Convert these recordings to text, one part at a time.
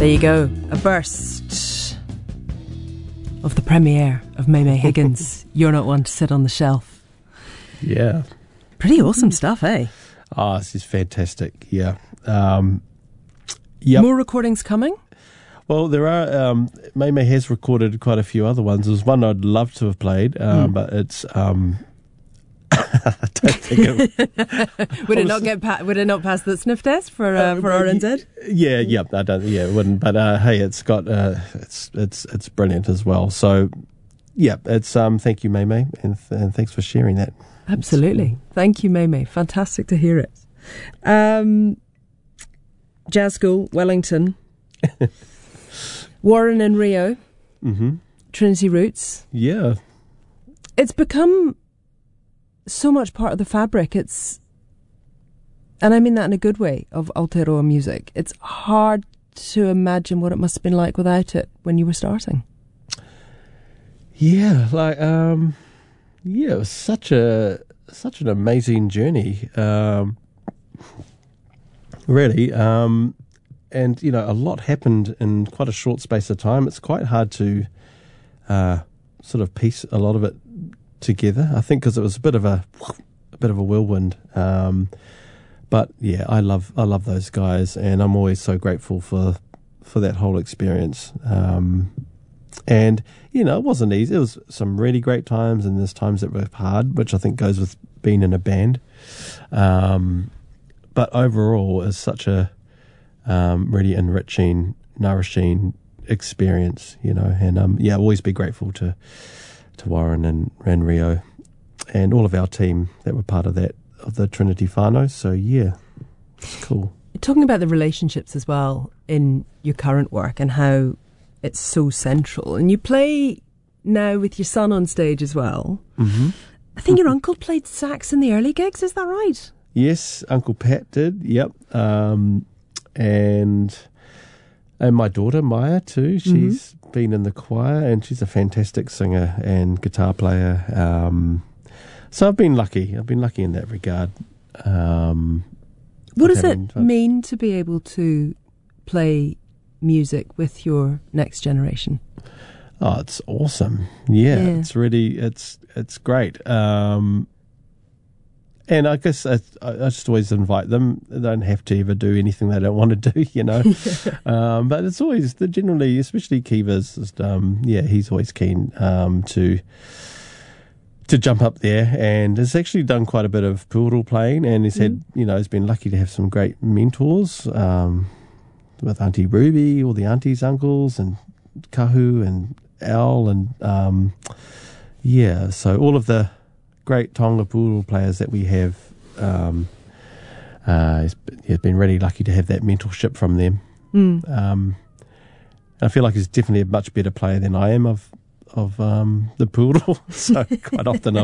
There you go, a burst of the premiere of Maymay Higgins. You're Not One to Sit on the Shelf. Yeah. Pretty awesome stuff, eh? Oh, this is fantastic, yeah. Yep. More recordings coming? Well, there are. Maymay has recorded quite a few other ones. There's one I'd love to have played, but it's. I don't think it would it not pass the sniff test for RNZ? Yeah, I don't. Yeah, it wouldn't. But hey, it's got it's brilliant as well. So yeah, it's thank you, Maymay, and thanks for sharing that. Absolutely, thank you, Maymay. Fantastic to hear it. Jazz School, Wellington, Warren and Rio, Trinity Roots. Yeah, it's become so much part of the fabric. And I mean that in a good way, of Aotearoa music. It's hard to imagine what it must have been like without it when you were starting. Yeah, like it was such an amazing journey, really. And you know, a lot happened in quite a short space of time. It's quite hard to sort of piece a lot of it together, I think, because it was a bit of a whirlwind. But yeah, I love those guys, and I'm always so grateful for that whole experience. And you know, it wasn't easy. It was some really great times, and there's times that were hard, which I think goes with being in a band. But overall, it's such a really enriching, nourishing experience, you know. And I'll always be grateful to Warren and Rio and all of our team that were part of that, of the Trinity whānau. So yeah, it's cool. Talking about the relationships as well in your current work and how it's so central, and you play now with your son on stage as well. I think your uncle played sax in the early gigs, is that right? Yes, Uncle Pat did, yep. And my daughter Maya too, she's been in the choir, and she's a fantastic singer and guitar player. So I've been lucky in that regard. What does it mean to be able to play music with your next generation? Oh, it's awesome. Yeah. It's really, it's great. And I guess I just always invite them. They don't have to ever do anything they don't want to do, you know. But it's always, generally, especially Kiva's, he's always keen to jump up there, and has actually done quite a bit of pūoro playing, and he's had, you know, he's been lucky to have some great mentors with Auntie Ruby, all the aunties, uncles, and Kahu and Al, and so all of the great Tonga pūoro players that we have, he's been really lucky to have that mentorship from them. I feel like he's definitely a much better player than I am of the pūoro, so quite often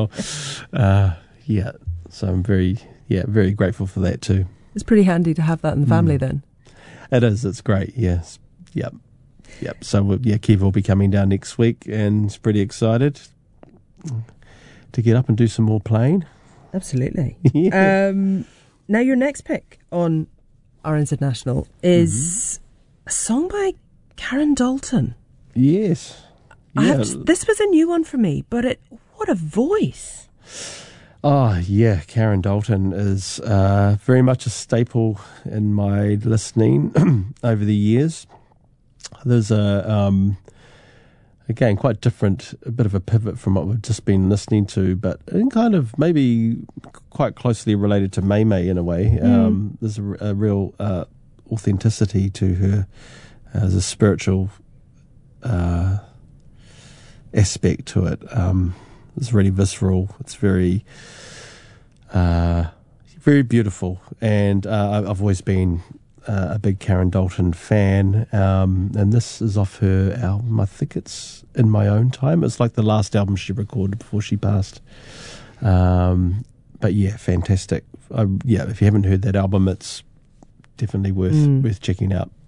so I'm very grateful for that too. It's pretty handy to have that in the family then. It is, it's great, yes. Yep. So Kiva will be coming down next week, and is pretty excited to get up and do some more playing. Absolutely. Now your next pick on RNZ National is a song by Karen Dalton. Yes. This was a new one for me, but what a voice. Oh, yeah, Karen Dalton is very much a staple in my listening over the years. There's again, quite different, a bit of a pivot from what we've just been listening to, but in kind of maybe quite closely related to Maymay in a way. There's a real authenticity to her as a spiritual aspect to it. It's really visceral. It's very, very beautiful. And I've always been a big Karen Dalton fan. And this is off her album. I think it's In My Own Time. It's like the last album she recorded before she passed. But fantastic. If you haven't heard that album, it's definitely worth checking out.